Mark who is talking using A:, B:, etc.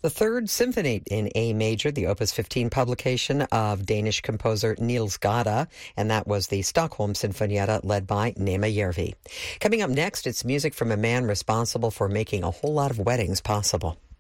A: The Third Symphony in A Major, the Opus 15 publication of Danish composer Niels Gade, and that was the Stockholm Sinfonietta led by Nema Järvi. Coming up next, it's music from a man responsible for making a whole lot of weddings possible.